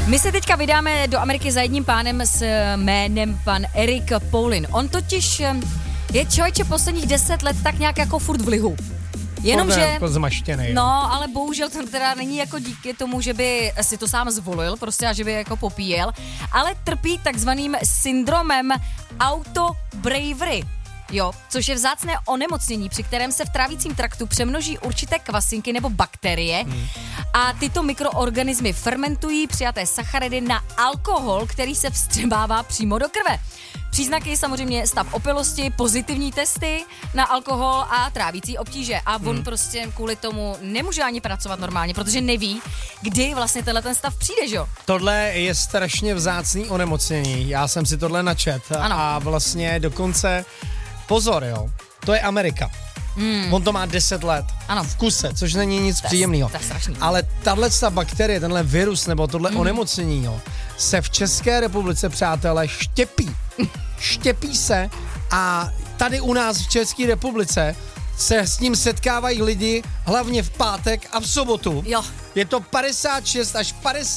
My se teďka vydáme do Ameriky za jedním pánem s jménem pan Eric Poulin. On totiž je člověče posledních 10 let tak nějak jako furt v lihu. Jenomže, zmaštěnej. No, ale bohužel to teda není jako díky tomu, že by si to sám zvolil, prostě a že by jako popíjel, ale trpí takzvaným syndromem autobravery. Jo, což je vzácné onemocnění, při kterém se v trávicím traktu přemnoží určité kvasinky nebo bakterie a tyto mikroorganismy fermentují přijaté sacharidy na alkohol, který se vstřebává přímo do krve. Příznaky samozřejmě stav opilosti, pozitivní testy na alkohol a trávící obtíže. A on prostě kvůli tomu nemůže ani pracovat normálně, protože neví, kdy vlastně ten stav přijde, že jo? Tohle je strašně vzácný onemocnění. Já jsem si tohle načet. Ano. A vlastně dokonce, pozor jo, to je Amerika. On to má 10 let. Ano. V kuse, což není nic příjemného. To je strašný. Ale tato bakterie, tenhle virus nebo tohle onemocnění, jo, se v České republice, přátelé, štěpí. Štěpí se a tady u nás v České republice se s ním setkávají lidi hlavně v pátek a v sobotu. Jo. Je to 56 až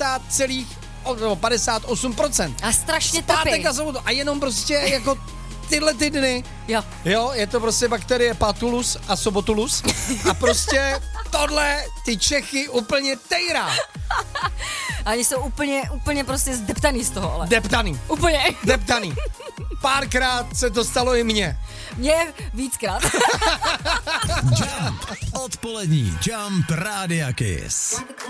58%. A strašně Pátek trpí. a sobotu. A jenom prostě jako tyhle ty dny. Jo, je to prostě bakterie Patulus a Sobotulus. A prostě tohle ty Čechy úplně tejrá. A oni jsou úplně prostě zdeptaný z toho, ale. Deptaný. Úplně. Deptaný. Párkrát se to stalo i mně. Mně víckrát. Jump. Odpolední Jump Rádia Kiss.